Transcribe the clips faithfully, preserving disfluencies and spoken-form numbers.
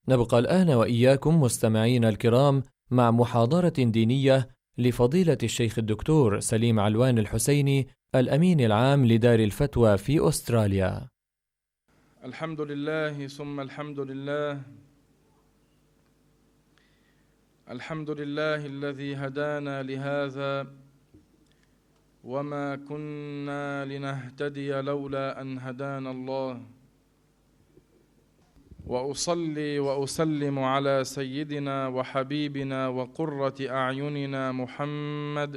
نبقى الآن وإياكم مستمعين الكرام مع محاضرة دينية لفضيلة الشيخ الدكتور سليم علوان الحسيني الأمين العام لدار الفتوى في أستراليا. الحمد لله ثم الحمد لله الحمد لله الذي هدانا لهذا وما كنا لنهتدي لولا أن هدانا الله، وأصلي وأسلم على سيدنا وحبيبنا وقرة أعيننا محمد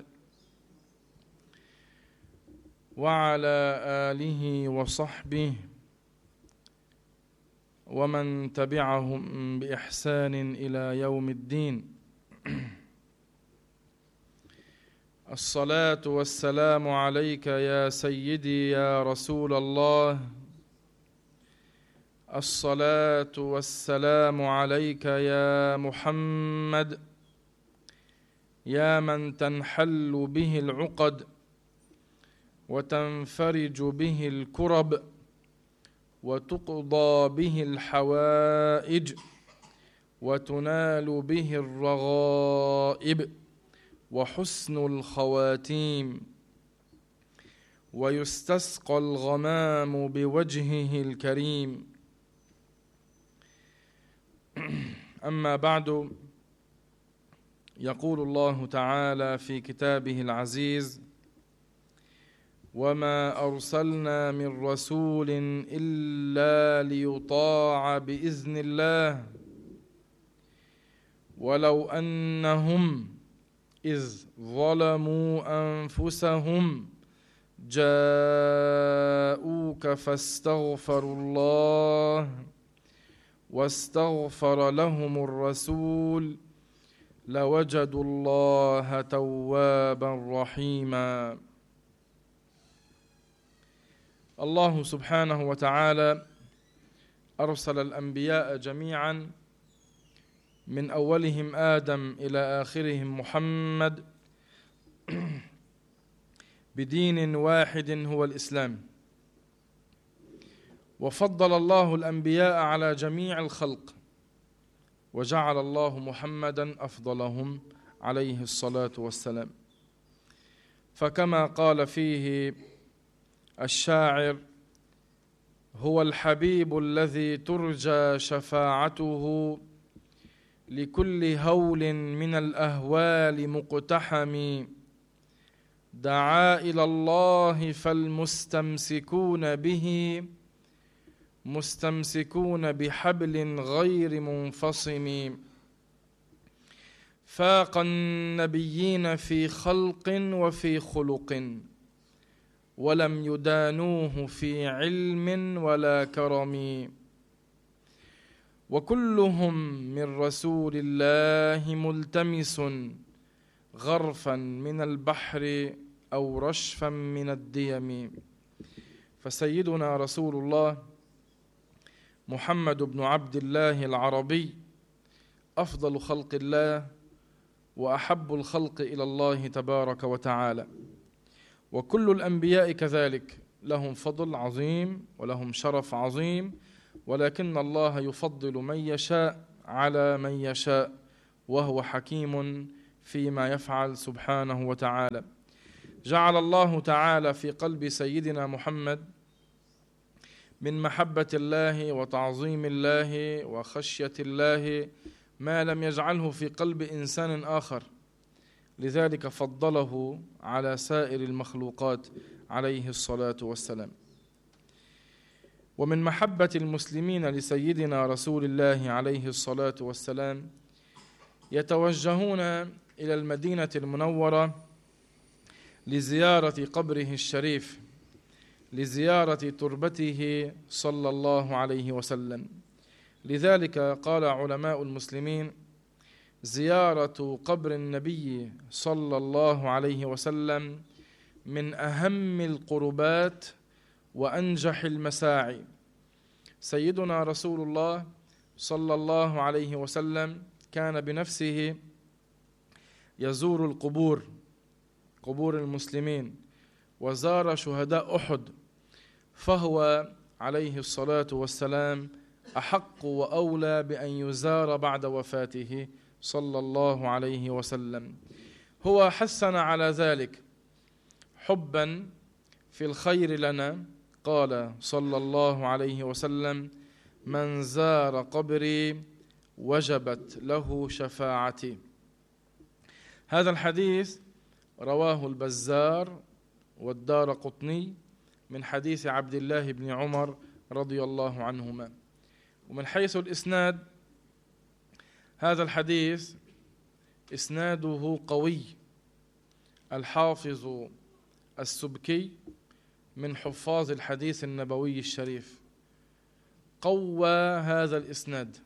وعلى آله وصحبه ومن تبعهم بإحسان إلى يوم الدين. الصلاة والسلام عليك يا سيدي يا رسول الله، الصلاة والسلام عليك يا محمد، يا من تنحل به العقد وتنفرج به الكرب وتقضى به الحوائج وتنال به الرغائب وحسن الخواتيم ويستسقى الغمام بوجهه الكريم. أما بعد، يقول الله تعالى في كتابه العزيز: وما أرسلنا من رسول إلا ليطاع بإذن الله ولو أنهم إذ ظلموا أنفسهم جاءوك فاستغفروا الله واستغفر لهم الرسول لوجدوا الله توابا رحيما. الله سبحانه وتعالى أرسل الأنبياء جميعا من أولهم آدم إلى آخرهم محمد بدين واحد هو الإسلام، وفضل الله الأنبياء على جميع الخلق، وجعل الله محمدا أفضلهم عليه الصلاة والسلام. فكما قال فيه الشاعر: هو الحبيب الذي ترجى شفاعته لكل هول من الأهوال مقتحم، دعا إلى الله فالمستمسكون به مستمسكون بحبل غير منفصم، فاق النبيين في خلق وفي خلق ولم يدانوه في علم ولا كرم، وكلهم من رسول الله ملتمس غرفا من البحر أو رشفا من الديم. فسيدنا رسول الله محمد بن عبد الله العربي أفضل خلق الله وأحب الخلق إلى الله تبارك وتعالى، وكل الأنبياء كذلك لهم فضل عظيم ولهم شرف عظيم، ولكن الله يفضل من يشاء على من يشاء، وهو حكيم فيما يفعل سبحانه وتعالى. جعل الله تعالى في قلب سيدنا محمد من محبة الله وتعظيم الله وخشية الله ما لم يجعله في قلب إنسان آخر، لذلك فضله على سائر المخلوقات عليه الصلاة والسلام. ومن محبة المسلمين لسيدنا رسول الله عليه الصلاة والسلام يتوجهون إلى المدينة المنورة لزيارة قبره الشريف، لزيارة تربته صلى الله عليه وسلم. لذلك قال علماء المسلمين: زيارة قبر النبي صلى الله عليه وسلم من أهم القربات وأنجح المساعي. سيدنا رسول الله صلى الله عليه وسلم كان بنفسه يزور القبور، قبور المسلمين، وزار شهداء أحد، فهو عليه الصلاة والسلام أحق وأولى بأن يزار بعد وفاته صلى الله عليه وسلم. هو حثنا على ذلك حبا في الخير لنا، قال صلى الله عليه وسلم: من زار قبري وجبت له شفاعتي. هذا الحديث رواه البزار والدارقطني من حديث عبد الله بن عمر رضي الله عنهما. ومن حيث الإسناد، هذا الحديث إسناده قوي. الحافظ السبكي من حفاظ الحديث النبوي الشريف قوى هذا الإسناد،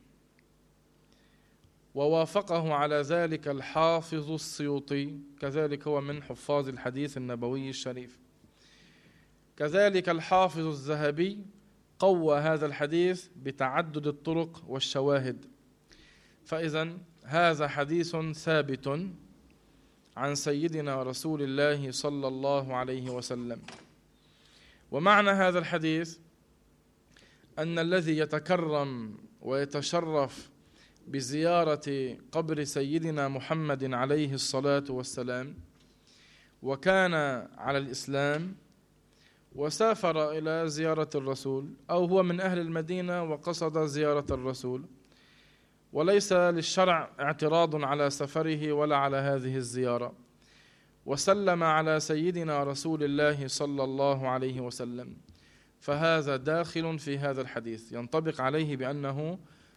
ووافقه على ذلك الحافظ السيوطي، كذلك هو من حفاظ الحديث النبوي الشريف. كذلك الحافظ الذهبي قوى هذا الحديث بتعدد الطرق والشواهد. فإذن هذا حديث ثابت عن سيدنا رسول الله صلى الله عليه وسلم. ومعنى هذا الحديث أن الذي يتكرم ويتشرف بزيارة قبر سيدنا محمد عليه الصلاة والسلام وكان على الإسلام وسافر إلى زيارة الرسول، أو هو من أهل المدينة وقصد زيارة الرسول، وليس للشرع اعتراض على سفره ولا على هذه الزيارة، وسلم على سيدنا رسول الله صلى الله عليه وسلم، فهذا داخل في هذا الحديث، ينطبق عليه بأنه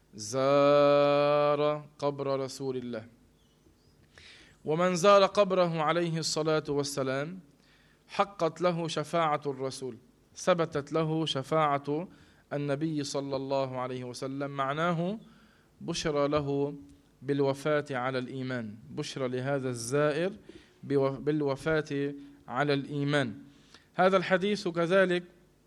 زار قبر رسول الله. ومن زار قبره عليه الصلاة والسلام حقت له شفاعة الرسول، ثبتت له شفاعة النبي صلى الله عليه وسلم. معناه بشرى له بالوفاة على الإيمان، بشرى لهذا الزائر بالوفاة على الإيمان. هذا الحديث كذلك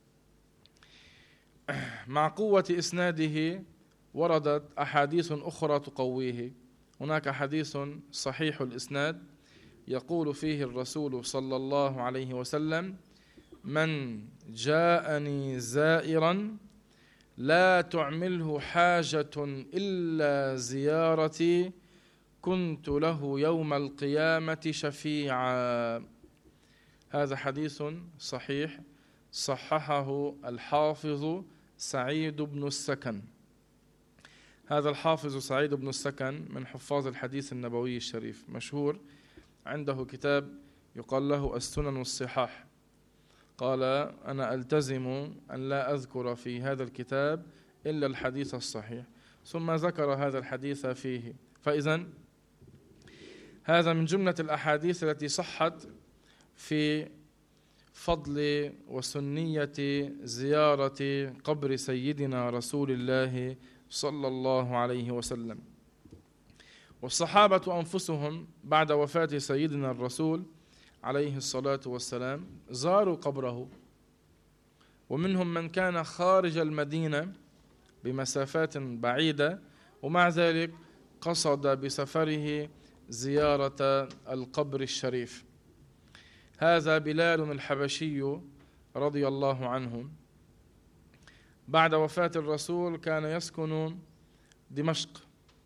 مع قوة إسناده وردت أحاديث أخرى تقويه. هناك حديث صحيح الإسناد يقول فيه الرسول صلى الله عليه وسلم: من جاءني زائرا لا تعمله حاجة إلا زيارتي كنت له يوم القيامة شفيعا. هذا حديث صحيح صححه الحافظ سعيد بن السكن. هذا الحافظ سعيد بن السكن من حفاظ الحديث النبوي الشريف، مشهور، عنده كتاب يقال له السنن والصحاح. قال: أنا ألتزم أن لا أذكر في هذا الكتاب إلا الحديث الصحيح، ثم ذكر هذا الحديث فيه. فإذن هذا من جملة الأحاديث التي صحت في فضل وسنية زيارة قبر سيدنا رسول الله صلى الله عليه وسلم. والصحابة أنفسهم بعد وفاة سيدنا الرسول عليه الصلاة والسلام زاروا قبره، ومنهم من كان خارج المدينة بمسافات بعيدة، ومع ذلك قصد بسفره زيارة القبر الشريف. هذا بلال الحبشي رضي الله عنه بعد وفاة الرسول كان يسكن دمشق،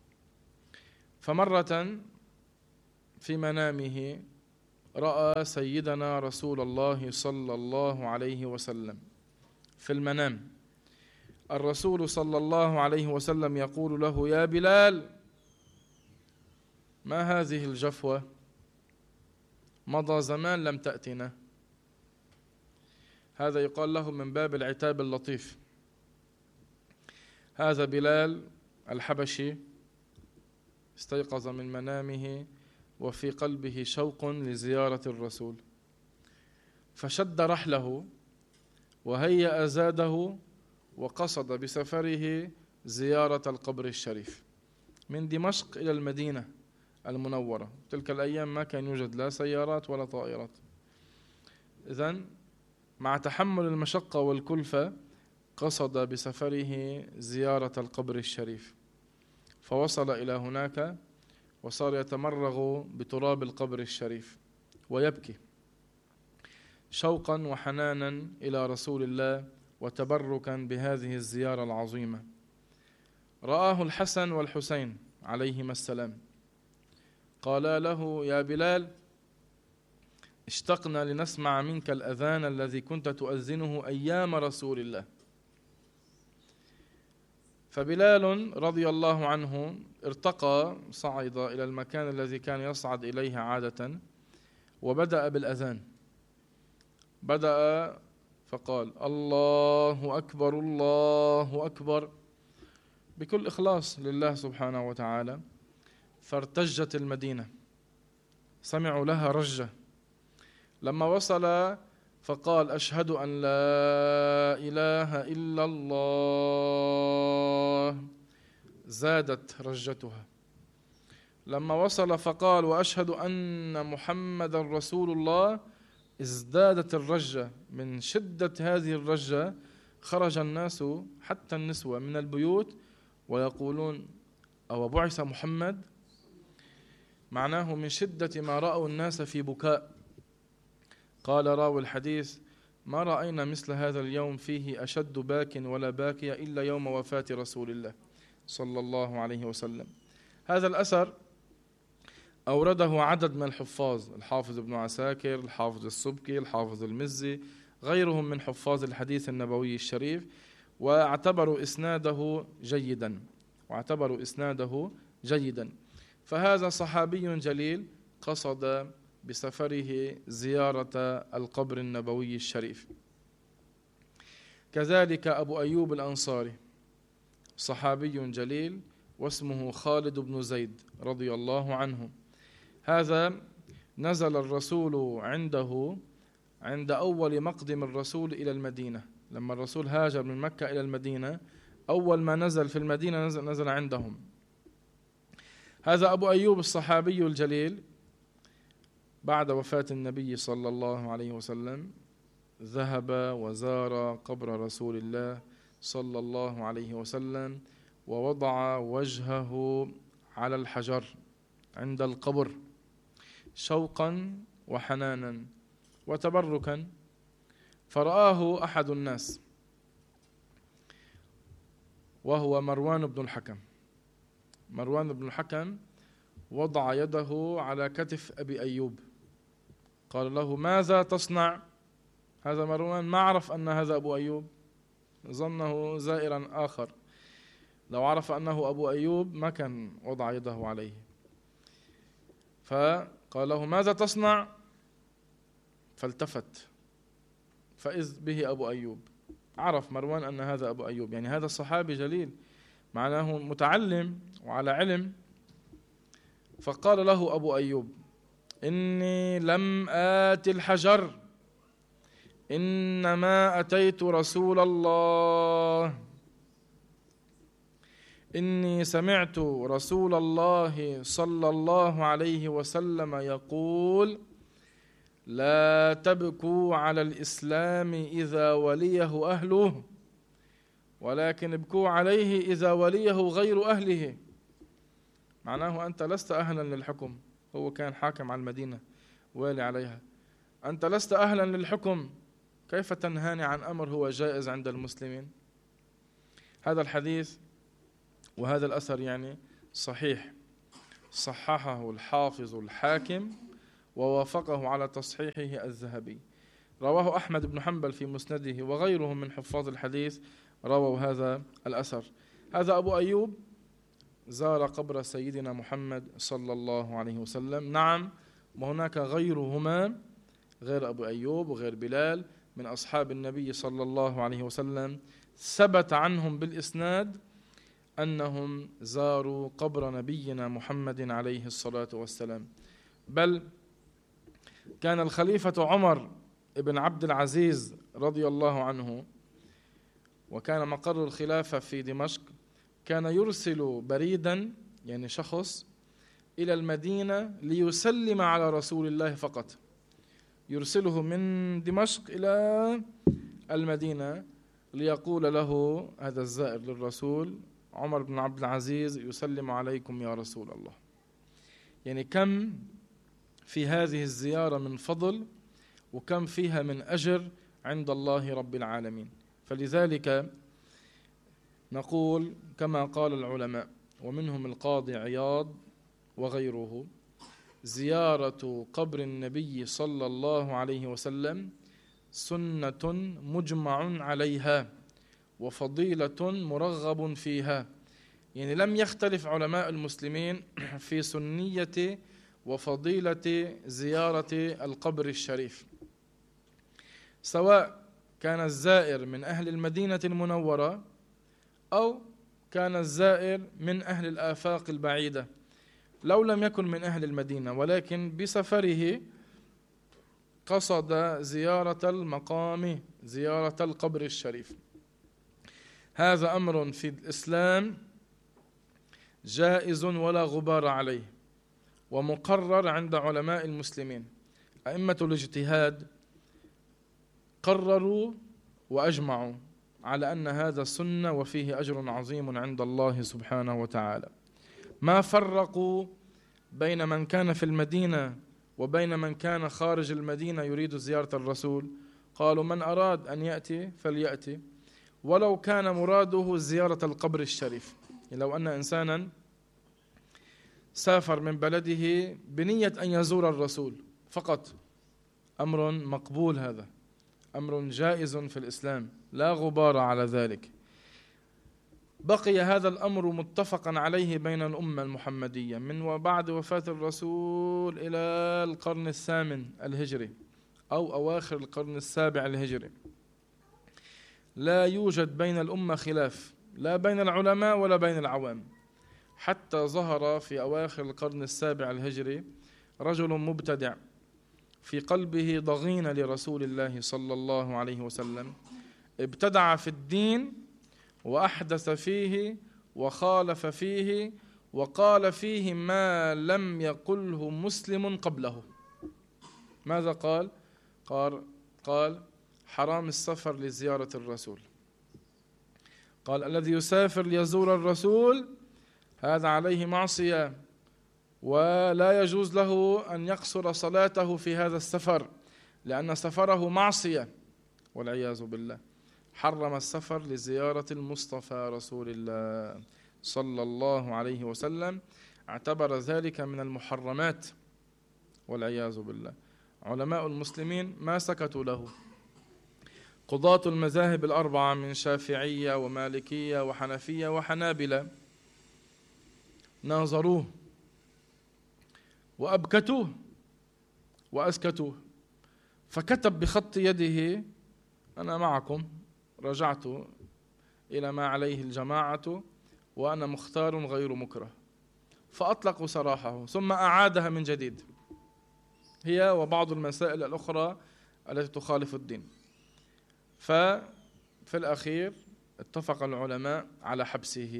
فمرة في منامه رأى سيدنا رسول الله صلى الله عليه وسلم في المنام. الرسول صلى الله عليه وسلم يقول له: يا بلال، ما هذه الجفوة؟ مضى زمان لم تأتنا. هذا يقال له من باب العتاب اللطيف. هذا بلال الحبشي استيقظ من منامه وفي قلبه شوق لزيارة الرسول، فشد رحله وهيأ زاده وقصد بسفره زيارة القبر الشريف من دمشق إلى المدينة المنورة. تلك الأيام ما كان يوجد لا سيارات ولا طائرات. إذن مع تحمل المشقة والكلفة قصد بسفره زيارة القبر الشريف، فوصل إلى هناك وصار يتمرغ بتراب القبر الشريف ويبكي شوقا وحنانا إلى رسول الله وتبركا بهذه الزيارة العظيمة. رآه الحسن والحسين عليهما السلام، قالا له: يا بلال، اشتقنا لنسمع منك الأذان الذي كنت تؤذنه أيام رسول الله. فبلال رضي الله عنه ارتقى، صعد إلى المكان الذي كان يصعد إليه عادة، وبدأ بالأذان. بدأ فقال: الله أكبر الله أكبر، بكل إخلاص لله سبحانه وتعالى. فارتجت المدينة، سمعوا لها رجة. لما وصل فقال: أشهد أن لا إله إلا الله، زادت رجتها. لما وصل فقال: وأشهد أن محمد رسول الله، ازدادت الرجة. من شدة هذه الرجة خرج الناس حتى النسوة من البيوت ويقولون: أو بعث محمد؟ معناه من شدة ما رأوا الناس في بكاء. قال راوي الحديث: ما رأينا مثل هذا اليوم فيه أشد باك ولا باكي إلا يوم وفاة رسول الله صلى الله عليه وسلم. هذا الأثر أورده عدد من الحفاظ، الحافظ ابن عساكر، الحافظ السبكي، الحافظ المزي، غيرهم من حفاظ الحديث النبوي الشريف، واعتبروا إسناده جيدا واعتبروا إسناده جيدا. فهذا صحابي جليل قصد بسفره زيارة القبر النبوي الشريف. كذلك أبو أيوب الأنصاري صحابي جليل واسمه خالد بن زيد رضي الله عنه. هذا نزل الرسول عنده عند أول مقدم الرسول إلى المدينة. لما الرسول هاجر من مكة إلى المدينة، أول ما نزل في المدينة نزل, نزل عندهم. هذا أبو أيوب الصحابي الجليل بعد وفاة النبي صلى الله عليه وسلم ذهب وزار قبر رسول الله صلى الله عليه وسلم، ووضع وجهه على الحجر عند القبر شوقا وحنانا وتبركا. فرآه أحد الناس وهو مروان بن الحكم. مروان بن الحكم وضع يده على كتف أبي أيوب، قال له: ماذا تصنع؟ هذا مروان ما عرف أن هذا أبو أيوب، ظنه زائرا آخر. لو عرف أنه أبو أيوب ما كان وضع يده عليه. فقال له: ماذا تصنع؟ فالتفت فإذ به أبو أيوب. عرف مروان أن هذا أبو أيوب، يعني هذا الصحابي جليل معناه متعلم وعلى علم. فقال له أبو أيوب: إني لم آت الحجر، إنما أتيت رسول الله. إني سمعت رسول الله صلى الله عليه وسلم يقول: لا تبكوا على الإسلام إذا وليه أهله، ولكن ابكوا عليه إذا وليه غير أهله. معناه أنت لست أهلا للحكم. هو كان حاكم على المدينة والي عليها. أنت لست أهلا للحكم، كيف تنهاني عن أمر هو جائز عند المسلمين؟ هذا الحديث وهذا الأثر يعني صحيح، صححه الحافظ الحاكم ووافقه على تصحيحه الذهبي. رواه أحمد بن حنبل في مسنده وغيرهم من حفاظ الحديث رووا هذا الأثر. هذا أبو أيوب زار قبر سيدنا محمد صلى الله عليه وسلم. نعم، وهناك غيرهما غير أبو أيوب وغير بلال من أصحاب النبي صلى الله عليه وسلم ثبت عنهم بالإسناد أنهم زاروا قبر نبينا محمد عليه الصلاة والسلام. بل كان الخليفة عمر بن عبد العزيز رضي الله عنه، وكان مقر الخلافة في دمشق، كان يرسل بريدا يعني شخص إلى المدينة ليسلم على رسول الله فقط، يرسله من دمشق إلى المدينة ليقول له هذا الزائر للرسول: عمر بن عبد العزيز يسلم عليكم يا رسول الله. يعني كم في هذه الزيارة من فضل وكم فيها من أجر عند الله رب العالمين. فلذلك نقول كما قال العلماء ومنهم القاضي عياض وغيره: زيارة قبر النبي صلى الله عليه وسلم سنة مجمع عليها وفضيلة مرغب فيها. يعني لم يختلف علماء المسلمين في سنية وفضيلة زيارة القبر الشريف، سواء كان الزائر من أهل المدينة المنورة أو كان الزائر من أهل الآفاق البعيدة، لو لم يكن من أهل المدينة ولكن بسفره قصد زيارة المقام، زيارة القبر الشريف. هذا أمر في الإسلام جائز ولا غبار عليه، ومقرر عند علماء المسلمين. أئمة الاجتهاد قرروا وأجمعوا على أن هذا سنة وفيه أجر عظيم عند الله سبحانه وتعالى. ما فرقوا بين من كان في المدينة وبين من كان خارج المدينة يريد زيارة الرسول. قالوا من أراد أن يأتي فليأتي، ولو كان مراده زيارة القبر الشريف. لو أن إنسانا سافر من بلده بنية أن يزور الرسول فقط، أمر مقبول، هذا أمر جائز في الإسلام لا غبار على ذلك. بقي هذا الأمر متفقا عليه بين الأمة المحمدية من وبعد وفاة الرسول إلى القرن الثامن الهجري أو أواخر القرن السابع الهجري. لا يوجد بين الأمة خلاف، لا بين العلماء ولا بين العوام، حتى ظهر في أواخر القرن السابع الهجري رجل مبتدع في قلبه ضغينة لرسول الله صلى الله عليه وسلم، ابتدع في الدين وأحدث فيه وخالف فيه وقال فيه ما لم يقله مسلم قبله. ماذا قال؟ قال, قال حرام السفر لزيارة الرسول. قال الذي يسافر ليزور الرسول هذا عليه معصية، ولا يجوز له أن يقصر صلاته في هذا السفر لأن سفره معصية والعياذ بالله. حرم السفر لزيارة المصطفى رسول الله صلى الله عليه وسلم، اعتبر ذلك من المحرمات والعياذ بالله. علماء المسلمين ما سكتوا له، قضاة المذاهب الأربعة من شافعية ومالكية وحنفية وحنابلة ناظروه وأبكتوه وأسكتوه، فكتب بخط يده: أنا معكم، رجعت إلى ما عليه الجماعة وأنا مختار غير مكره. فأطلقوا سراحه ثم أعادها من جديد، هي وبعض المسائل الأخرى التي تخالف الدين. ففي الأخير اتفق العلماء على حبسه،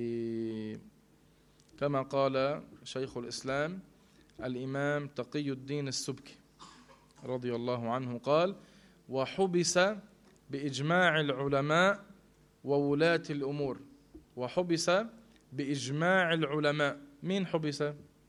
كما قال شيخ الإسلام الإمام تقي الدين السبكي رضي الله عنه، قال: وحبس بإجماع العلماء وولاة الأمور. وحبس بإجماع العلماء. مين حبس؟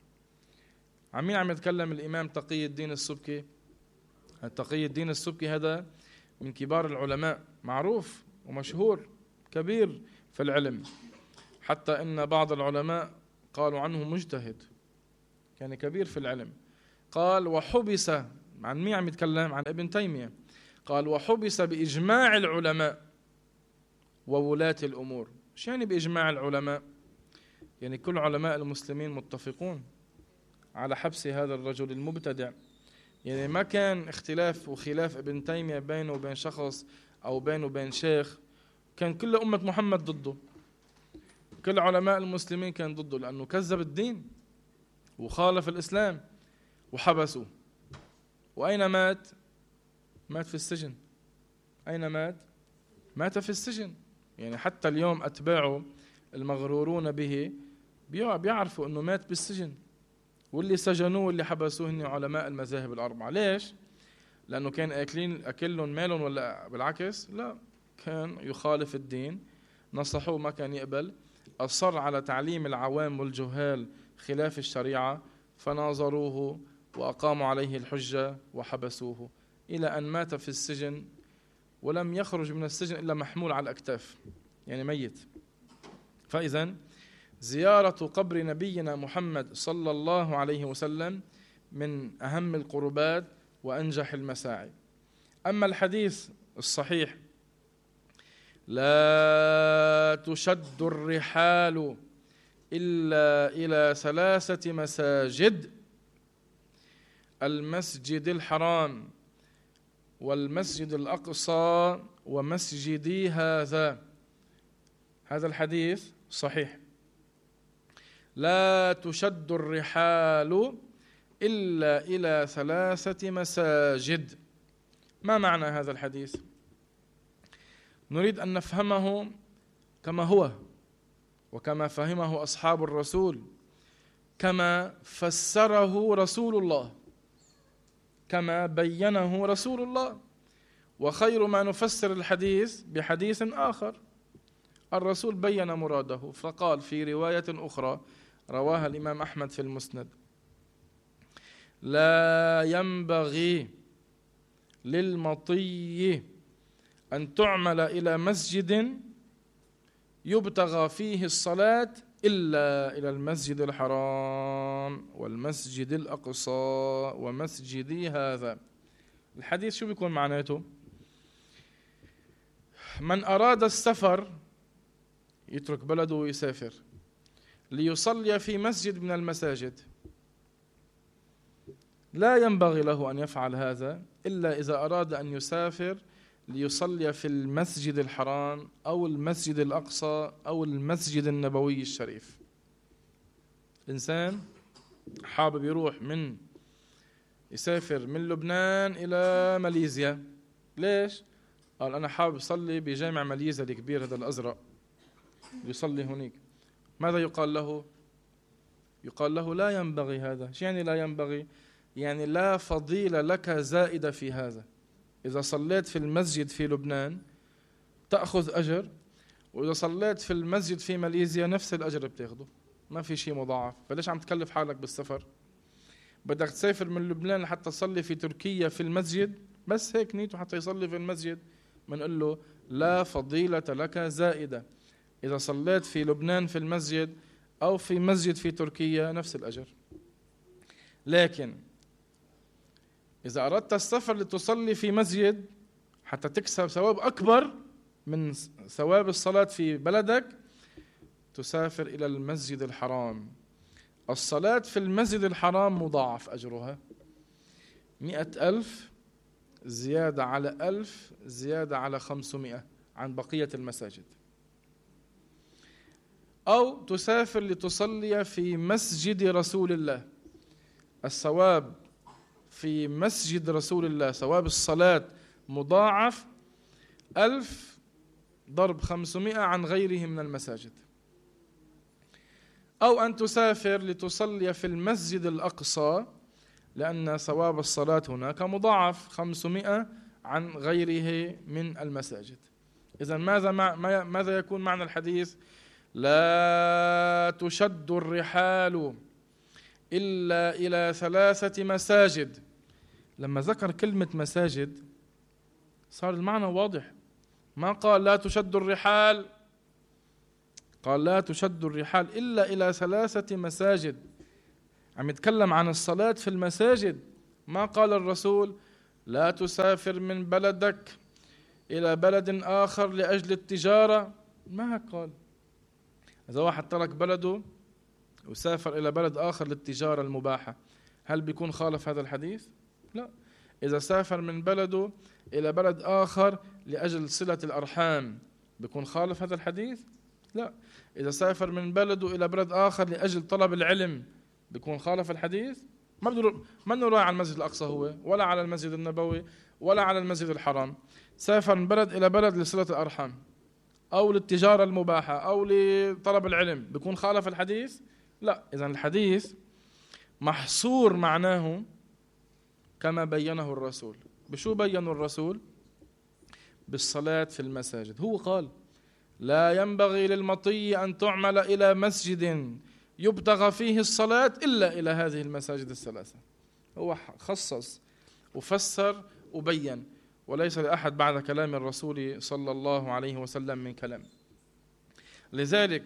عن مين عم يتكلم الإمام تقي الدين السبكي؟ تقي الدين السبكي هذا من كبار العلماء، معروف ومشهور كبير في العلم، حتى إن بعض العلماء قالوا عنه مجتهد، كان كبير في العلم. قال وحبس، عن مين عم يتكلم؟ عن ابن تيمية. قال وحبس بإجماع العلماء وولاة الأمور. شو يعني بإجماع العلماء؟ يعني كل علماء المسلمين متفقون على حبس هذا الرجل المبتدع. يعني ما كان اختلاف وخلاف ابن تيمية بينه وبين شخص أو بينه وبين شيخ، كان كل أمة محمد ضده، كل علماء المسلمين كان ضده، لأنه كذب الدين وخالف الإسلام وحبسوه. وأين مات؟ مات في السجن. أين مات؟ مات في السجن. يعني حتى اليوم أتباعه المغرورون به بيعرفوا أنه مات بالسجن، واللي سجنوه واللي حبسوه هن علماء المذاهب الأربعة. ليش؟ لأنه كان أكلين أكلهم مالهم ولا بالعكس؟ لا، كان يخالف الدين، نصحوه ما كان يقبل، أصر على تعليم العوام والجهال خلاف الشريعة، فناظروه وأقاموا عليه الحجة وحبسوه إلى أن مات في السجن، ولم يخرج من السجن إلا محمول على الأكتاف، يعني ميت. فإذن زيارة قبر نبينا محمد صلى الله عليه وسلم من أهم القربات وأنجح المساعي. أما الحديث الصحيح لا تشد الرحال إلا إلى ثلاثة مساجد: المسجد الحرام والمسجد الأقصى ومسجدي هذا. هذا الحديث صحيح. لا تشد الرحال إلا إلى ثلاثة مساجد. ما معنى هذا الحديث؟ نريد أن نفهمه كما هو وكما فهمه أصحاب الرسول، كما فسره رسول الله، كما بينه رسول الله. وخير ما نفسر الحديث بحديث آخر. الرسول بين مراده فقال في رواية أخرى رواها الإمام أحمد في المسند: لا ينبغي للمطي أن تعمل إلى مسجد يبتغى فيه الصلاة إلا إلى المسجد الحرام والمسجد الأقصى ومسجدي هذا. الحديث شو بيكون معناته؟ من أراد السفر يترك بلده ويسافر ليصلي في مسجد من المساجد، لا ينبغي له أن يفعل هذا إلا إذا أراد أن يسافر ليصلي في المسجد الحرام أو المسجد الأقصى أو المسجد النبوي الشريف. الإنسان حابب يروح من يسافر من لبنان إلى ماليزيا، ليش؟ قال أنا حابب أصلي بجامع ماليزيا الكبير هذا الأزرق، يصلي هناك. ماذا يقال له؟ يقال له لا ينبغي هذا. شو يعني لا ينبغي؟ يعني لا فضيلة لك زائدة في هذا. إذا صليت في المسجد في لبنان تأخذ أجر، وإذا صليت في المسجد في ماليزيا نفس الأجر بتاخده، ما في شيء مضاعف. فليش عم تكلف حالك بالسفر؟ بدك تسافر من لبنان لحتى تصلي في تركيا في المسجد، بس هيك نيته حتى يصلي في المسجد. بنقول له لا فضيلة لك زائدة. إذا صليت في لبنان في المسجد أو في مسجد في تركيا نفس الأجر. لكن إذا أردت السفر لتصلي في مسجد حتى تكسب ثواب أكبر من ثواب الصلاة في بلدك، تسافر إلى المسجد الحرام. الصلاة في المسجد الحرام مضاعف أجرها، مئة ألف زيادة على ألف زيادة على خمسمائة عن بقية المساجد. أو تسافر لتصلي في مسجد رسول الله، الثواب في مسجد رسول الله ثواب الصلاة مضاعف ألف ضرب خمسمائة عن غيره من المساجد. أو أن تسافر لتصلي في المسجد الأقصى، لأن ثواب الصلاة هناك مضاعف خمسمائة عن غيره من المساجد. إذن ماذا ماذا يكون معنى الحديث؟ لا تشد الرحال إلا إلى ثلاثة مساجد. لما ذكر كلمة مساجد صار المعنى واضح. ما قال لا تشد الرحال، قال لا تشد الرحال إلا إلى ثلاثة مساجد. عم يتكلم عن الصلاة في المساجد. ما قال الرسول لا تسافر من بلدك إلى بلد آخر لأجل التجارة، ما قال. إذا واحد ترك بلده وسافر إلى بلد آخر للتجارة المباحة، هل بيكون خالف هذا الحديث؟ لا. إذا سافر من بلده إلى بلد آخر لأجل صلة الأرحام، بيكون خالف هذا الحديث؟ لا. إذا سافر من بلده إلى بلد آخر لأجل طلب العلم، بيكون خالف الحديث؟ ما بده ما نروح على المسجد الأقصى هو، ولا على المسجد النبوي، ولا على المسجد الحرام. سافر من بلد إلى بلد لصلة الأرحام أو للتجارة المباحة أو لطلب العلم، بيكون خالف الحديث؟ لا. إذن الحديث محصور معناه كما بينه الرسول. بشو بيّنه الرسول؟ بالصلاة في المساجد. هو قال لا ينبغي للمطي أن تعمل إلى مسجد يبتغى فيه الصلاة إلا إلى هذه المساجد الثلاثة. هو خصص وفسر وبين، وليس لأحد بعد كلام الرسول صلى الله عليه وسلم من كلام. لذلك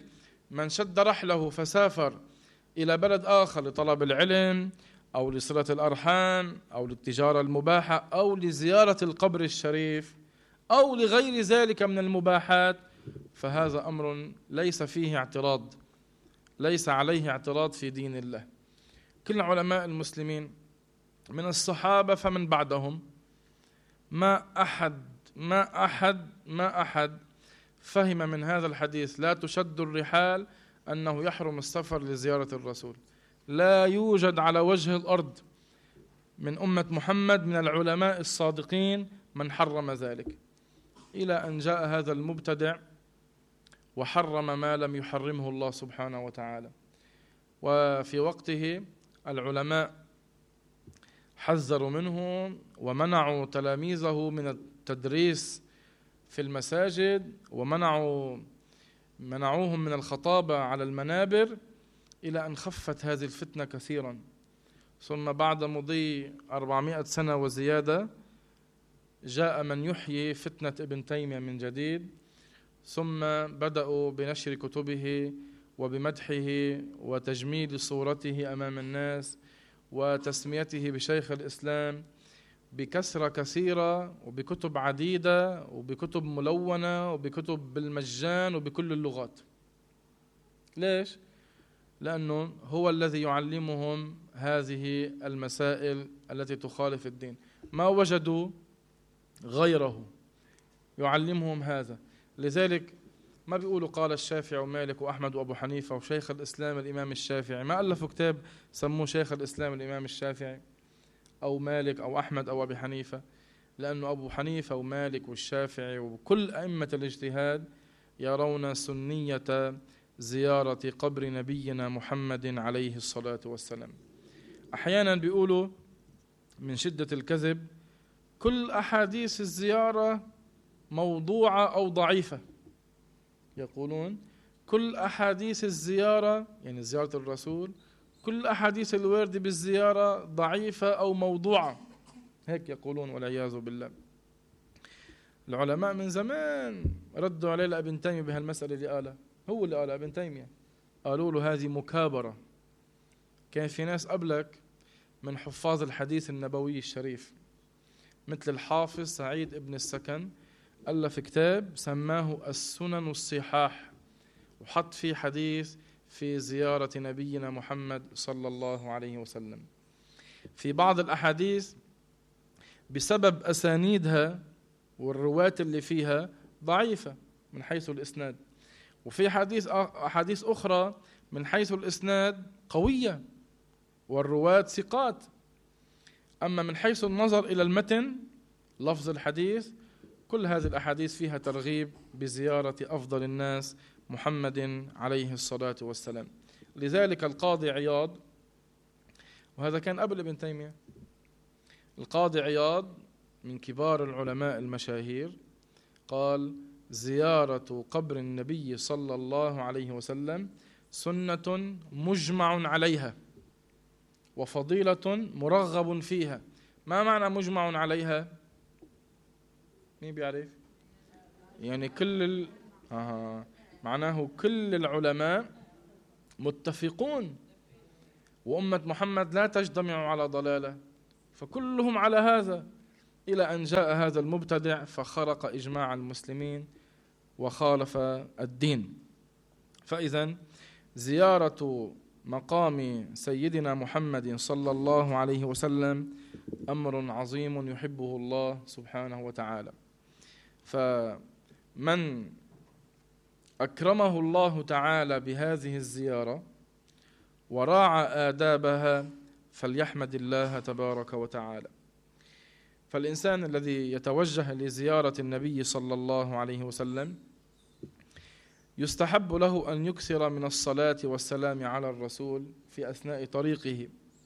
من شد رحله فسافر إلى بلد آخر لطلب العلم أو لصلة الأرحام أو للتجارة المباحة أو لزيارة القبر الشريف أو لغير ذلك من المباحات، فهذا أمر ليس فيه اعتراض، ليس عليه اعتراض في دين الله. كل علماء المسلمين من الصحابة فمن بعدهم ما أحد ما أحد ما أحد فهم من هذا الحديث لا تشد الرحال أنه يحرم السفر لزيارة الرسول. لا يوجد على وجه الأرض من أمة محمد من العلماء الصادقين من حرم ذلك، إلى أن جاء هذا المبتدع وحرم ما لم يحرمه الله سبحانه وتعالى. وفي وقته العلماء حذروا منه ومنعوا تلاميذه من التدريس في المساجد، ومنعوا منعوهم من الخطابة على المنابر، إلى أن خفت هذه الفتنة كثيرا. ثم بعد مضي أربعمائة سنة وزيادة جاء من يحيي فتنة ابن تيمية من جديد، ثم بدأوا بنشر كتبه وبمدحه وتجميل صورته أمام الناس وتسميته بشيخ الإسلام بكثرة كثيرة وبكتب عديدة وبكتب ملونة وبكتب بالمجان وبكل اللغات. ليش؟ لأنه هو الذي يعلمهم هذه المسائل التي تخالف الدين، ما وجدوا غيره يعلمهم هذا. لذلك ما بيقولوا قال الشافعي ومالك وأحمد وأبو حنيفة وشيخ الإسلام الإمام الشافعي، ما ألفوا كتاب سموه شيخ الإسلام الإمام الشافعي أو مالك أو أحمد أو أبي حنيفة، لأنه أبو حنيفة ومالك والشافعي وكل أئمة الاجتهاد يرون سنية زيارة قبر نبينا محمد عليه الصلاة والسلام. أحيانا بيقولوا من شدة الكذب كل أحاديث الزيارة موضوعة أو ضعيفة، يقولون كل أحاديث الزيارة يعني زيارة الرسول كل أحاديث الورد بالزيارة ضعيفة أو موضوعة، هيك يقولون والعياذ بالله. العلماء من زمان ردوا عليه لابن تيمية بهالمسألة اللي قالها، هو اللي قالها ابن تيمية، قالوا له هذه مكابرة. كان في ناس قبلك من حفاظ الحديث النبوي الشريف مثل الحافظ سعيد ابن السكن ألف كتاب سماه السنن الصحاح، وحط فيه حديث في زيارة نبينا محمد صلى الله عليه وسلم. في بعض الأحاديث بسبب أسانيدها والرواة اللي فيها ضعيفة من حيث الإسناد، وفي حديث أحاديث أخرى من حيث الإسناد قوية والرواة ثقات. أما من حيث النظر إلى المتن لفظ الحديث كل هذه الأحاديث فيها ترغيب بزيارة أفضل الناس محمد عليه الصلاة والسلام. لذلك القاضي عياض، وهذا كان قبل ابن تيمية، القاضي عياض من كبار العلماء المشاهير قال زيارة قبر النبي صلى الله عليه وسلم سنة مجمع عليها وفضيلة مرغب فيها. ما معنى مجمع عليها؟ مين بيعرف؟ يعني كل ال... آه. معناه كل العلماء متفقون، وأمة محمد لا تجتمع على ضلالة، فكلهم على هذا، إلى أن جاء هذا المبتدع فخرق إجماع المسلمين وخالف الدين. فإذا زيارة مقام سيدنا محمد صلى الله عليه وسلم أمر عظيم يحبه الله سبحانه وتعالى. فمن أكرمه الله تعالى بهذه الزيارة وراعى آدابها فليحمد الله تبارك وتعالى. فالإنسان الذي يتوجه لزيارة النبي صلى الله عليه وسلم يستحب له أن يكثر من الصلاة والسلام على الرسول في أثناء طريقه،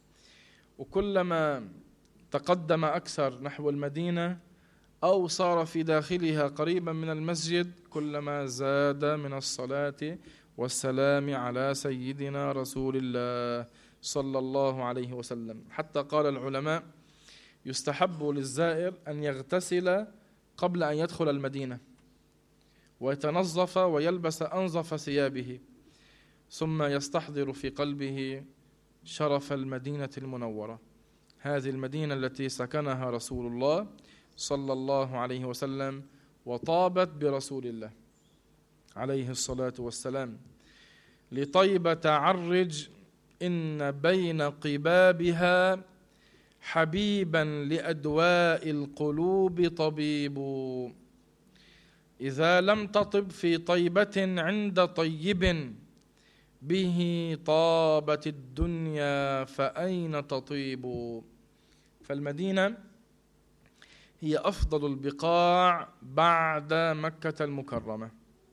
وكلما تقدم أكثر نحو المدينة أو صار في داخلها قريبا من المسجد كلما زاد من الصلاة والسلام على سيدنا رسول الله صلى الله عليه وسلم. حتى قال العلماء يستحب للزائر أن يغتسل قبل أن يدخل المدينة ويتنظف ويلبس أنظف ثيابه، ثم يستحضر في قلبه شرف المدينة المنورة، هذه المدينة التي سكنها رسول الله صلى الله عليه وسلم وطابت برسول الله عليه الصلاة والسلام. لطيبة عرج إن بين قبابها حبيبا لأدواء القلوب طبيب. إذا لم تطب في طيبة عند طيب به طابت الدنيا فأين تطيب. فالمدينة هي أفضل البقاع بعد مكة المكرمة،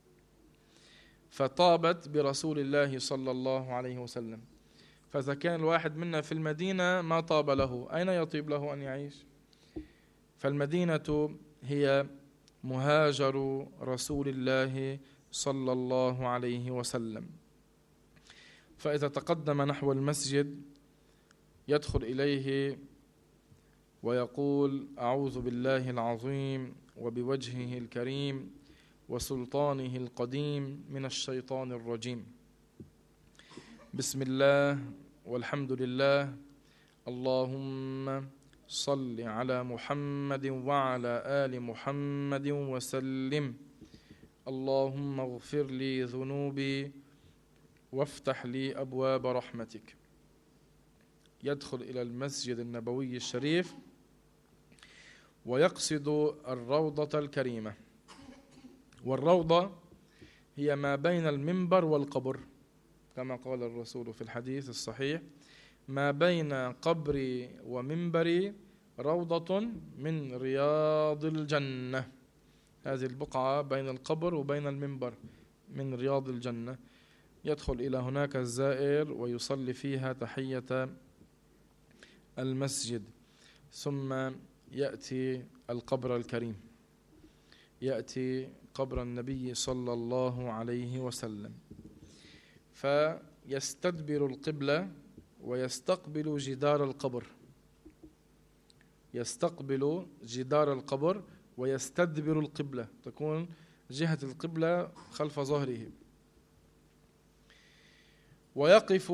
فطابت برسول الله صلى الله عليه وسلم. فإذا كان الواحد منا في المدينة ما طاب له، أين يطيب له أن يعيش؟ فالمدينة هي مهاجر رسول الله صلى الله عليه وسلم. فإذا تقدم نحو المسجد يدخل إليه ويقول: أعوذ بالله العظيم وبوجهه الكريم وسلطانه القديم من الشيطان الرجيم. بسم الله والحمد لله، اللهم صل على محمد وعلى آل محمد وسلم. اللهم اغفر لي ذنوبي وافتح لي أبواب رحمتك. يدخل إلى المسجد النبوي الشريف ويقصد الروضة الكريمة، والروضة هي ما بين المنبر والقبر، كما قال الرسول في الحديث الصحيح: ما بين قبري ومنبري روضة من رياض الجنة. هذه البقعة بين القبر وبين المنبر من رياض الجنة. يدخل إلى هناك الزائر ويصلي فيها تحية المسجد، ثم يأتي القبر الكريم، يأتي قبر النبي صلى الله عليه وسلم، فيستدبر القبلة ويستقبل جدار القبر، يستقبل جدار القبر ويستدبر القبلة، تكون جهة القبلة خلف ظهره، ويقف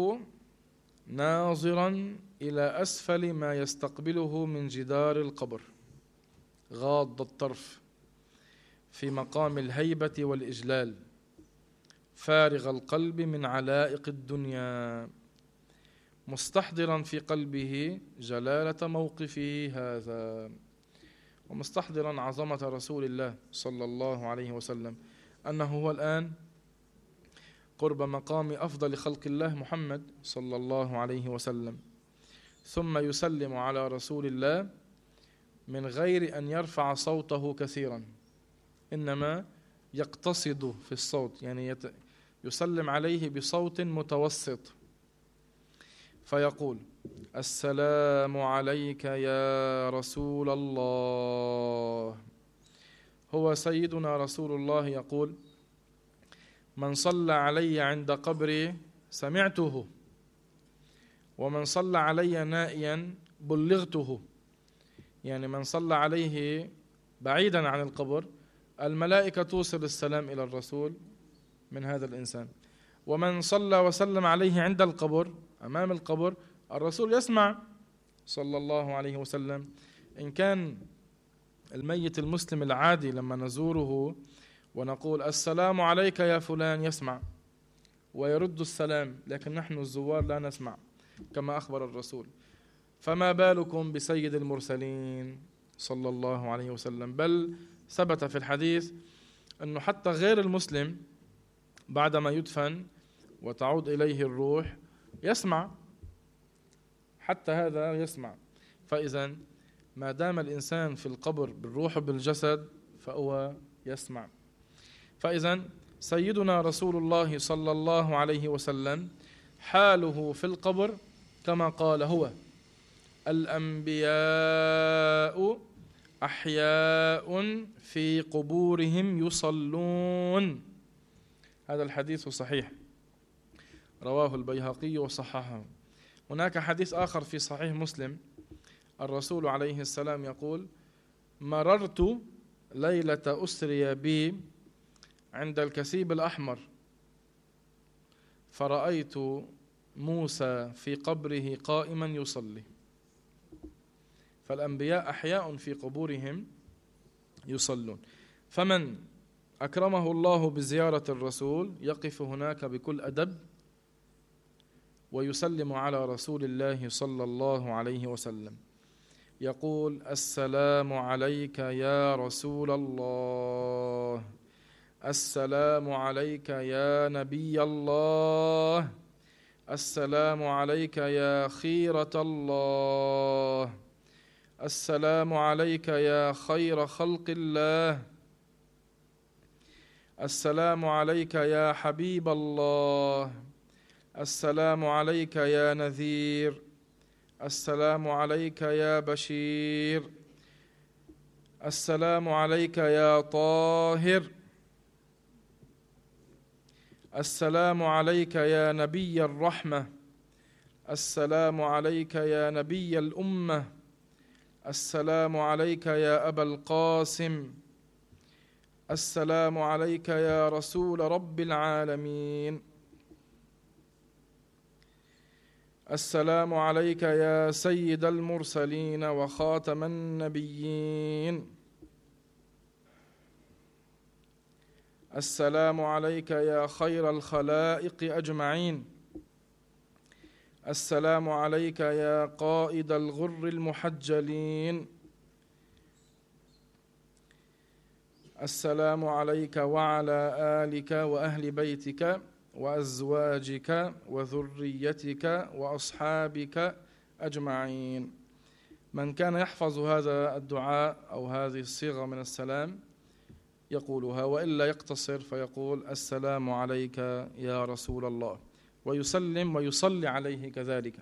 ناظرا إلى أسفل ما يستقبله من جدار القبر غاض الطرف في مقام الهيبة والإجلال، فارغ القلب من علائق الدنيا، مستحضرا في قلبه جلالة موقفه هذا، ومستحضرا عظمة رسول الله صلى الله عليه وسلم، أنه هو الآن قرب مقام أفضل خلق الله محمد صلى الله عليه وسلم، ثم يسلم على رسول الله من غير أن يرفع صوته كثيرا، إنما يقتصد في الصوت، يعني يسلم عليه بصوت متوسط، فيقول: السلام عليك يا رسول الله. هو سيدنا رسول الله يقول: من صلى علي عند قبري سمعته، ومن صلى علي نائيا بلغته. يعني من صلى عليه بعيدا عن القبر الملائكة توصل السلام إلى الرسول من هذا الإنسان، ومن صلى وسلم عليه عند القبر أمام القبر الرسول يسمع صلى الله عليه وسلم. إن كان الميت المسلم العادي لما نزوره ونقول: السلام عليك يا فلان، يسمع ويرد السلام، لكن نحن الزوار لا نسمع كما أخبر الرسول، فما بالكم بسيد المرسلين صلى الله عليه وسلم. بل ثبت في الحديث أنه حتى غير المسلم بعدما يدفن وتعود إليه الروح يسمع، حتى هذا يسمع. فإذا ما دام الإنسان في القبر بالروح بالجسد فهو يسمع. فإذا سيدنا رسول الله صلى الله عليه وسلم حاله في القبر كما قال هو: الأنبياء أحياء في قبورهم يصلون. هذا الحديث صحيح، رواه البيهقي وصححه. هناك حديث آخر في صحيح مسلم، الرسول عليه السلام يقول: مررت ليلة أسري بي عند الكثيب الأحمر، فرأيت موسى في قبره قائما يصلي. فالأنبياء أحياء في قبورهم يصلون. فمن أكرمه الله بزيارة الرسول يقف هناك بكل أدب ويسلم على رسول الله صلى الله عليه وسلم، يقول: السلام عليك يا رسول الله، السلام عليك يا نبي الله، السلام عليك يا خيرة الله، السلام عليك يا خير خلق الله، السلام عليك يا حبيب الله، السلام عليك يا نذير، السلام عليك يا بشير، السلام عليك يا طاهر، السلام عليك يا نبي الرحمة، السلام عليك يا نبي الأمة، السلام عليك يا أبا القاسم، السلام عليك يا رسول رب العالمين، السلام عليك يا سيد المرسلين وخاتم النبيين، السلام عليك يا خير الخلائق أجمعين، السلام عليك يا قائد الغر المحجلين، السلام عليك وعلى آلك وأهل بيتك وأزواجك وذريتك وأصحابك أجمعين. من كان يحفظ هذا الدعاء أو هذه الصيغة من السلام يقولها، وإلا يقتصر فيقول: السلام عليك يا رسول الله، ويسلم ويصلي عليه كذلك.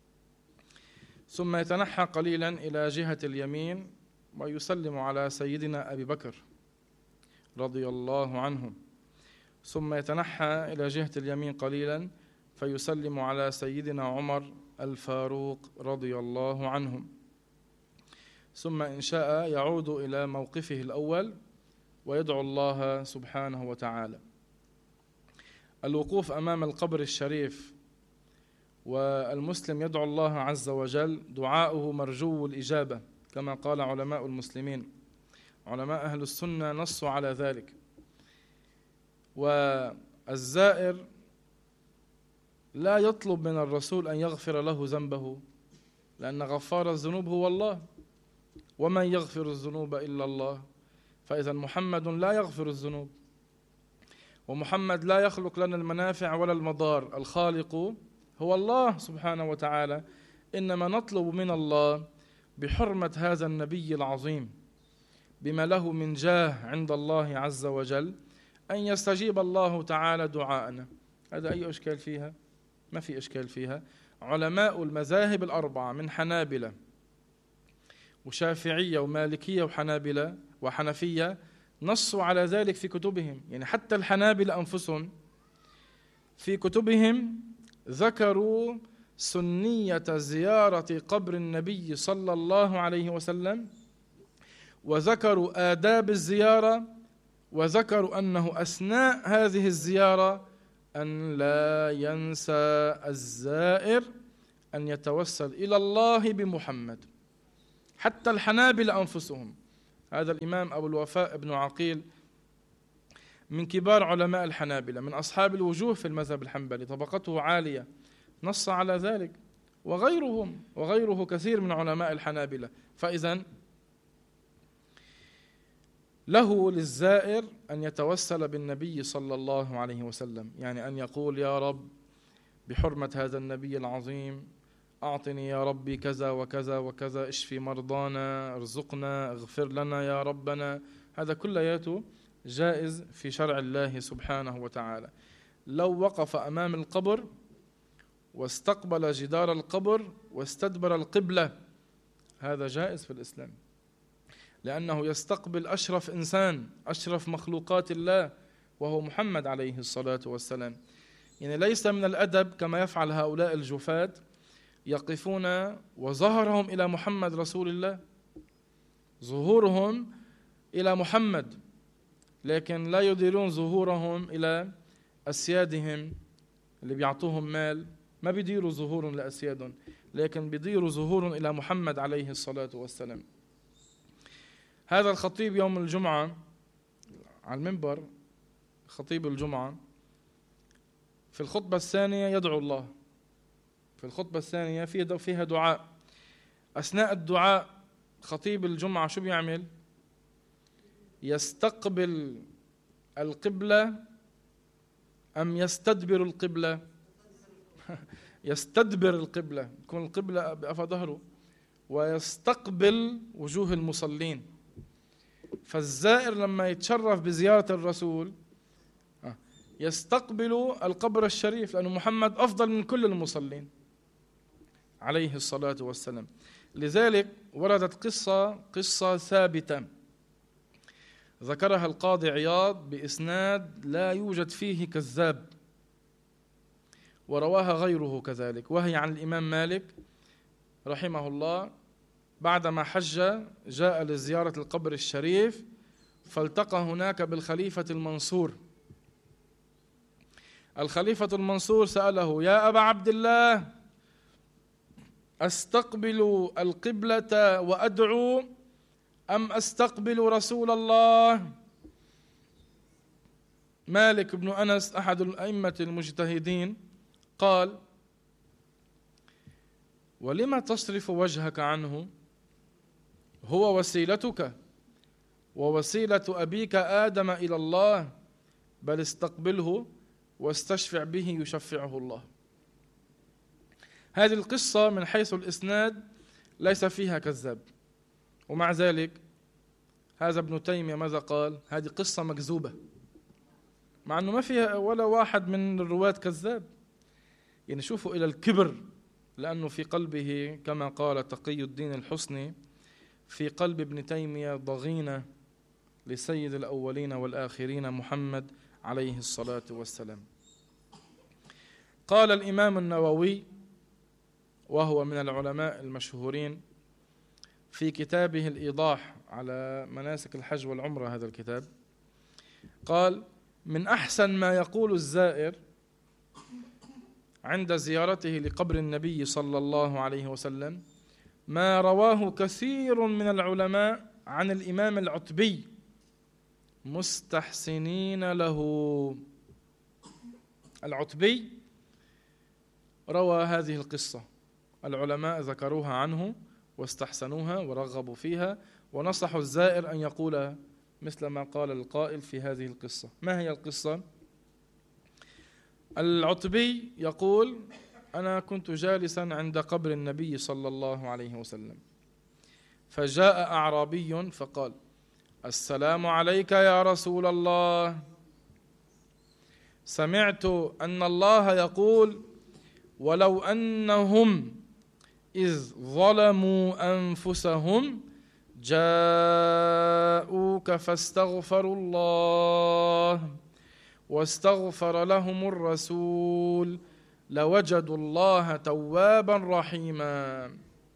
ثم يتنحى قليلا إلى جهة اليمين ويسلم على سيدنا أبي بكر رضي الله عنه، ثم يتنحى إلى جهة اليمين قليلا فيسلم على سيدنا عمر الفاروق رضي الله عنهم، ثم إن شاء يعود إلى موقفه الأول ويدعو الله سبحانه وتعالى. الوقوف أمام القبر الشريف والمسلم يدعو الله عز وجل دعاؤه مرجو الإجابة كما قال علماء المسلمين. علماء أهل السنة نصوا على ذلك. والزائر لا يطلب من الرسول أن يغفر له ذنبه، لأن غفار الذنوب هو الله، ومن يغفر الذنوب إلا الله. فإذا محمد لا يغفر الذنوب، ومحمد لا يخلق لنا المنافع ولا المضار. الخالق هو الله سبحانه وتعالى. إنما نطلب من الله بحرمة هذا النبي العظيم بما له من جاه عند الله عز وجل أن يستجيب الله تعالى دعاءنا. هذا أي إشكال فيها؟ ما في إشكال فيها. علماء المذاهب الأربعة من حنابلة وشافعية ومالكية وحنابلة وحنفية نصوا على ذلك في كتبهم. يعني حتى الحنابلة أنفسهم في كتبهم ذكروا سنية زيارة قبر النبي صلى الله عليه وسلم، وذكروا آداب الزيارة، وذكروا أنه أثناء هذه الزيارة أن لا ينسى الزائر أن يتوسل إلى الله بمحمد. حتى الحنابلة أنفسهم. هذا الإمام أبو الوفاء ابن عقيل من كبار علماء الحنابلة، من أصحاب الوجوه في المذهب الحنبلي، طبقته عالية، نص على ذلك، وغيرهم وغيره كثير من علماء الحنابلة. فإذا له للزائر أن يتوسل بالنبي صلى الله عليه وسلم، يعني أن يقول: يا رب بحرمة هذا النبي العظيم أعطني يا ربي كذا وكذا وكذا، اشفي مرضانا، ارزقنا، اغفر لنا يا ربنا. هذا كلياته جائز في شرع الله سبحانه وتعالى. لو وقف أمام القبر واستقبل جدار القبر واستدبر القبلة هذا جائز في الإسلام، لأنه يستقبل أشرف إنسان، أشرف مخلوقات الله، وهو محمد عليه الصلاة والسلام. يعني ليس من الأدب كما يفعل هؤلاء الجفاة يقفون وظهرهم إلى محمد رسول الله، ظهورهم إلى محمد، لكن لا يديرون ظهورهم إلى أسيادهم اللي بيعطوهم مال ما بيديروا ظهور لأسيادهم، لكن بيديروا ظهور إلى محمد عليه الصلاة والسلام. هذا الخطيب يوم الجمعة على المنبر، خطيب الجمعة، في الخطبة الثانية يدعو الله. في الخطبة الثانية فيها دعاء. أثناء الدعاء خطيب الجمعة شو بيعمل؟ يستقبل القبلة أم يستدبر القبلة؟ يستدبر القبلة، يكون القبلة بقفا ظهره، ويستقبل وجوه المصلين. فالزائر لما يتشرف بزيارة الرسول يستقبل القبر الشريف، لأن محمد أفضل من كل المصلين عليه الصلاة والسلام. لذلك وردت قصة قصة ثابتة ذكرها القاضي عياض بإسناد لا يوجد فيه كذاب، ورواها غيره كذلك، وهي عن الإمام مالك رحمه الله. بعدما حج جاء لزيارة القبر الشريف، فالتقى هناك بالخليفة المنصور. الخليفة المنصور سأله: يا أبا عبد الله، أستقبل القبلة وأدعو أم أستقبل رسول الله؟ مالك بن أنس أحد الأئمة المجتهدين قال: ولما تصرف وجهك عنه؟ هو وسيلتك ووسيلة أبيك آدم إلى الله، بل استقبله واستشفع به يشفعه الله. هذه القصة من حيث الإسناد ليس فيها كذاب، ومع ذلك هذا ابن تيمية ماذا قال؟ هذه قصة مكذوبة، مع أنه ما فيها ولا واحد من الرواة كذاب. يعني شوفوا إلى الكبر، لأنه في قلبه كما قال تقي الدين الحسني: في قلب ابن تيمية ضغينة لسيد الأولين والآخرين محمد عليه الصلاة والسلام. قال الإمام النووي، وهو من العلماء المشهورين، في كتابه الإيضاح على مناسك الحج والعمرة، هذا الكتاب، قال: من أحسن ما يقول الزائر عند زيارته لقبر النبي صلى الله عليه وسلم ما رواه كثير من العلماء عن الإمام العتبي مستحسنين له. العتبي روى هذه القصة، العلماء ذكروها عنه واستحسنوها ورغبوا فيها، ونصحوا الزائر أن يقول مثل ما قال القائل في هذه القصة. ما هي القصة؟ العتبي يقول: أنا كنت جالسا عند قبر النبي صلى الله عليه وسلم، فجاء أعرابي فقال: السلام عليك يا رسول الله، سمعت أن الله يقول: ولو أنهم إذ ظلموا أنفسهم جاءوك فاستغفروا الله واستغفر لهم الرسول لوجدوا الله توابا رحيما،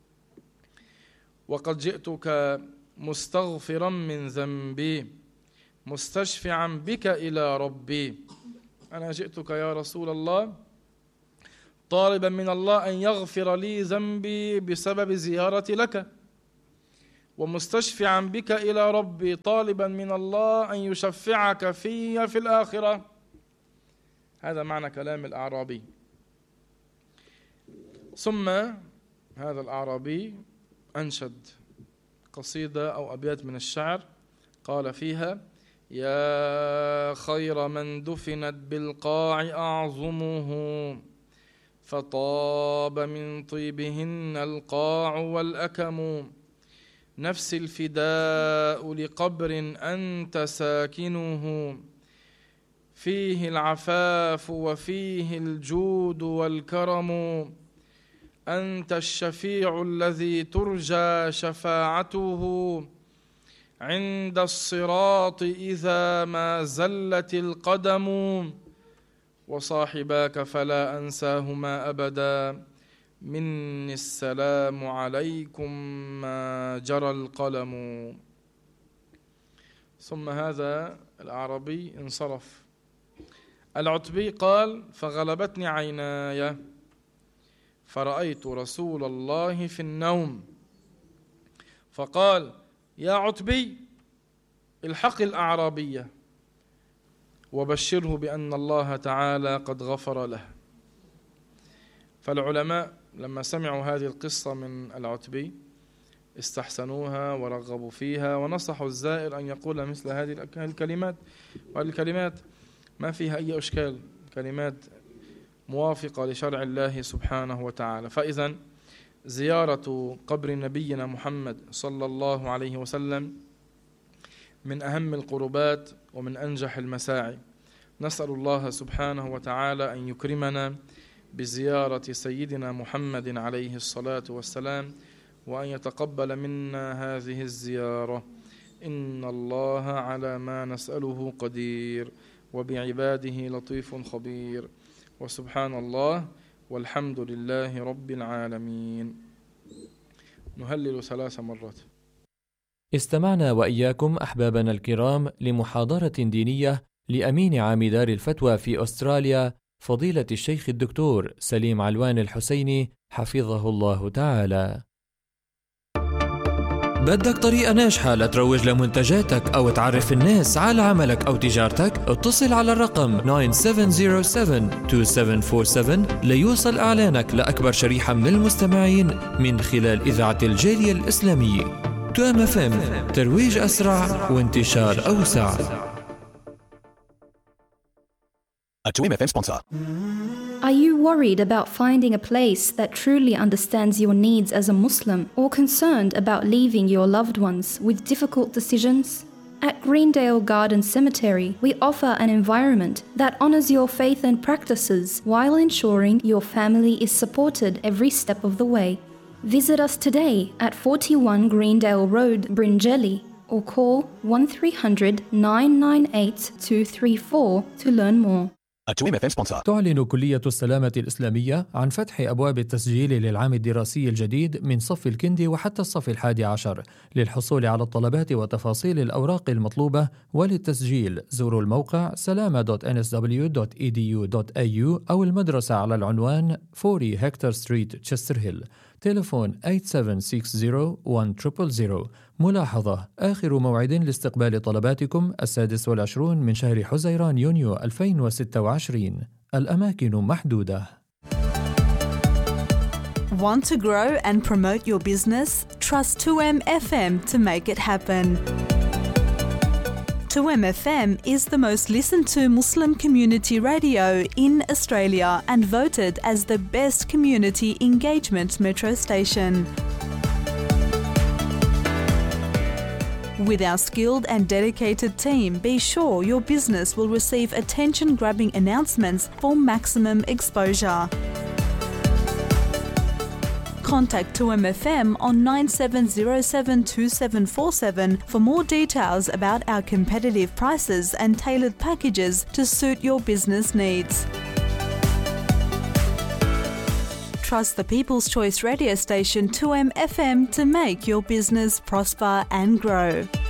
وقد جئتك مستغفرا من ذنبي مستشفعا بك إلى ربي. أنا جئتك يا رسول الله طالبا من الله أن يغفر لي ذنبي بسبب زيارتي لك، ومستشفعا بك إلى ربي طالبا من الله أن يشفعك في في الآخرة. هذا معنى كلام الأعرابي. ثم هذا الأعرابي أنشد قصيدة أو أبيات من الشعر، قال فيها: يا خير من دفنت بالقاع أعظمه، فطاب من طيبهن القاع والأكم، نفس الفداء لقبر أنت ساكنه، فيه العفاف وفيه الجود والكرم، أنت الشفيع الذي ترجى شفاعته عند الصراط إذا ما زلت القدم، وصاحباك فلا أنساهما أبدا، مني السلام عليكم ما جرى القلم. ثم هذا الأعرابي انصرف. العتبي قال: فغلبتني عيناي فرأيت رسول الله في النوم فقال: يا عتبي الحق الأعرابية وبشره بأن الله تعالى قد غفر له. فالعلماء لما سمعوا هذه القصة من العتبي استحسنوها ورغبوا فيها ونصحوا الزائر أن يقول مثل هذه الكلمات، والكلمات ما فيها أي إشكال، كلمات موافقة لشرع الله سبحانه وتعالى. فإذا زيارة قبر نبينا محمد صلى الله عليه وسلم من أهم القربات ومن أنجح المساعي. نسأل الله سبحانه وتعالى أن يكرمنا بزيارة سيدنا محمد عليه الصلاة والسلام، وأن يتقبل منا هذه الزيارة. إن الله على ما نسأله قدير، وبعباده لطيف خبير، وسبحان الله والحمد لله رب العالمين. نهلل ثلاث مرات. استمعنا وإياكم أحبابنا الكرام لمحاضرة دينية لأمين عام دار الفتوى في أستراليا فضيلة الشيخ الدكتور سليم علوان الحسيني حفظه الله تعالى. بدك طريقة ناجحة لتروج لمنتجاتك أو تعرف الناس على عملك أو تجارتك؟ اتصل على الرقم تسعة سبعة صفر سبعة اثنين سبعة أربعة سبعة ليوصل إعلانك لأكبر شريحة من المستمعين من خلال إذاعة الجالية الإسلامية. تو إم إف إم، ترويج أسرع وانتشار أوسع. A two M F M sponsor. Are you worried about finding a place that truly understands your needs as a Muslim, or concerned about leaving your loved ones with difficult decisions? At Greendale Garden Cemetery, we offer an environment that honors your faith and practices while ensuring your family is supported every step of the way. Visit us today at forty-one Greendale Road, Bringelly, or call one three hundred nine nine eight two three four to learn more. تعلن كلية السلامة الإسلامية عن فتح أبواب التسجيل للعام الدراسي الجديد من صف الكندي وحتى الصف الحادي عشر. للحصول على الطلبات وتفاصيل الأوراق المطلوبة وللتسجيل زوروا الموقع سلامة دوت إن إس دبليو دوت إي دي يو دوت إيه يو أو المدرسة على العنوان أربعين هكتور ستريت تشستر هيل. تليفون ثمانية سبعة ستة صفر واحد صفر صفر صفر. ملاحظة: آخر موعد لاستقبال طلباتكم السادس والعشرون من شهر حزيران يونيو ألفين وستة وعشرين. الأماكن محدودة. Want to grow and promote your business? Trust two M F M to make it happen. two M F M is the most listened to Muslim community radio in Australia and voted as the best community engagement metro station. With our skilled and dedicated team, be sure your business will receive attention-grabbing announcements for maximum exposure. Contact two M F M on nine seven zero seven two seven four seven for more details about our competitive prices and tailored packages to suit your business needs. Trust the People's Choice radio station two M F M to make your business prosper and grow.